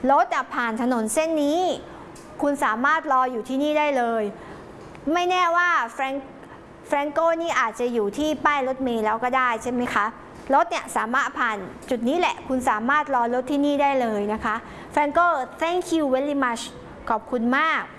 รถผ่านถนนเส้นนี้คุณสามารถรออยู่ที่นี่ได้เลยไม่แน่ว่าแฟรงโกนี่อาจจะอยู่ที่ป้ายรถเมล์แล้วก็ได้ใช่ไหมคะรถเนี่ยสามารถผ่านจุดนี้แหละคุณสามารถรอรถที่นี่ได้เลยนะคะแฟรงโก thank you very much ขอบคุณมาก